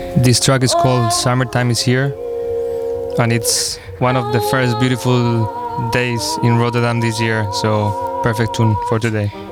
This track is called Summertime is Here, and it's one of the first beautiful days in Rotterdam this year, so perfect tune for today.